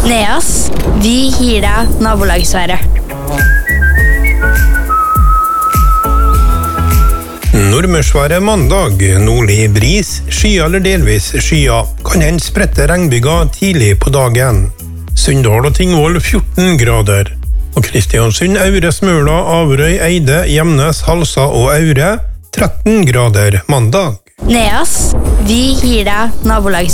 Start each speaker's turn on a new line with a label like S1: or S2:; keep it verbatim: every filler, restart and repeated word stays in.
S1: Neas, vi gir deg nabolagsværet.
S2: Nordmørsværet mandag, nordlig bris, skya eller delvis skya, kan hende spredte regnbyger tidlig på dagen. Sunndal og Tingvoll fjorten grader. Og Kristiansund, Aure, Smøla, Averøy, Eide, Gjemnes, Halsa og Aure tretten grader mandag.
S1: Neas, vi gir deg nabolagsværet.